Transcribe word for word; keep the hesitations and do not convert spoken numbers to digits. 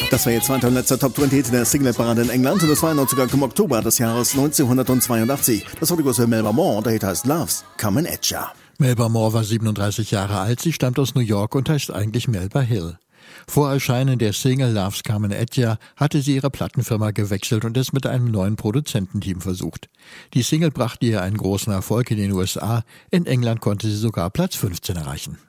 Das war jetzt zweiter und letzter Top zwanzig der Single-Parade in England und das war einundneunzig im Oktober des Jahres neunzehnhundertzweiundachtzig. Das heutige aus Melba Moore, der Hit heißt Love's Comin' at Ya. Melba Moore war siebenunddreißig Jahre alt, sie stammt aus New York und heißt eigentlich Melba Hill. Vor Erscheinen der Single Love's Comin' at Ya hatte sie ihre Plattenfirma gewechselt und es mit einem neuen Produzententeam versucht. Die Single brachte ihr einen großen Erfolg in den U S A, in England konnte sie sogar Platz fünfzehn erreichen.